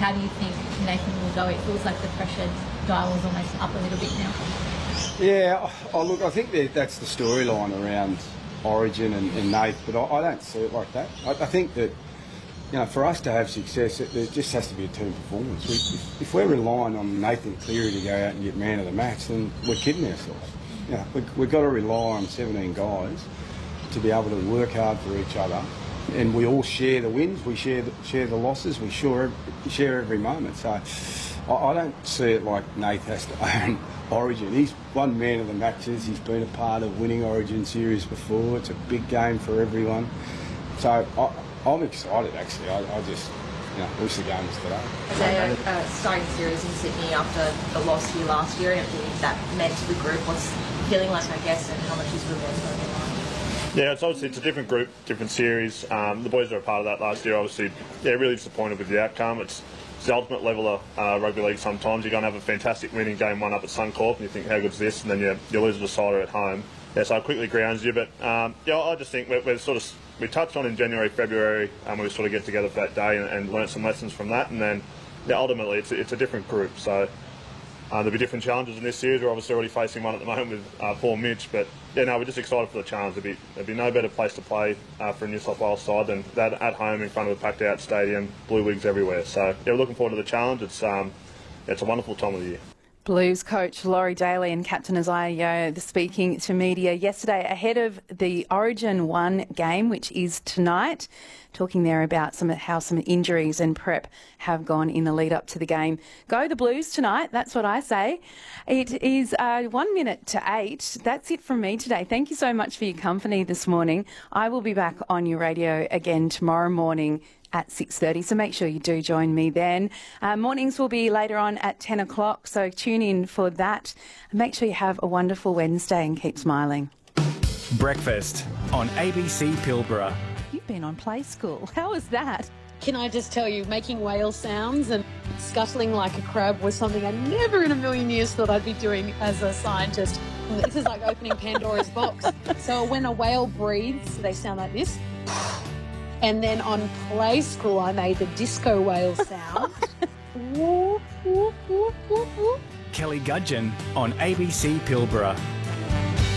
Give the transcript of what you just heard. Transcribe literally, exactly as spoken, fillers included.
How do you think Nathan will go? It feels like the pressure dial is almost up a little bit now. Yeah, oh, look, I think that that's the storyline around Origin and, and Nath, but I, I don't see it like that. I, I think that, you know, for us to have success, it, there just has to be a team performance. We, if, if we're relying on Nathan Cleary to go out and get man of the match, then we're kidding ourselves. You know, we, we've got to rely on seventeen guys to be able to work hard for each other, and we all share the wins, we share the, share the losses, we share, share every moment. So I, I don't see it like Nath has to own Origin. He's won man of the matches, he's been a part of winning Origin series before, it's a big game for everyone. So I, I'm excited actually, I, I just you know, wish the game was today. Today, uh, starting series in Sydney after the loss here last year, and everything that meant to the group, what's feeling like, I guess, and how much is revenge going on? Yeah, it's obviously it's a different group, different series. Um, the boys were a part of that last year. Obviously, yeah, really disappointed with the outcome. It's, it's the ultimate level of uh, rugby league. Sometimes you're going to have a fantastic winning game one up at Suncorp, and you think, how good's this? And then you you lose a decider at home. Yeah, so it quickly grounds you. But um, yeah, I just think we're, we're sort of we touched on in January, February, and we sort of get together for that day and, and learn some lessons from that. And then yeah, ultimately, it's it's a different group. So. Uh, there'll be different challenges in this series. We're obviously already facing one at the moment with uh, poor Mitch, but yeah, no, we're just excited for the challenge. There'll be, there'll be no better place to play uh, for a New South Wales side than that at home in front of a packed-out stadium, blue wigs everywhere. So yeah, we're looking forward to the challenge. It's um, it's a wonderful time of the year. Blues coach Laurie Daly and captain Isaiah speaking to media yesterday ahead of the Origin one game, which is tonight, talking there about some how some injuries and prep have gone in the lead up to the game. Go the Blues tonight, that's what I say. It is uh, one minute to eight. That's it from me today. Thank you so much for your company this morning. I will be back on your radio again tomorrow morning at six thirty, so make sure you do join me then. Uh, mornings will be later on at ten o'clock, so tune in for that. And make sure you have a wonderful Wednesday and keep smiling. Breakfast on A B C Pilbara. You've been on Play School. How was that? Can I just tell you, making whale sounds and scuttling like a crab was something I never in a million years thought I'd be doing as a scientist. This is like opening Pandora's box. So when a whale breathes, they sound like this. And then on Play School, I made the disco whale sound. Whoop, whoop, whoop, whoop, whoop. Kelly Gudgeon on A B C Pilbara.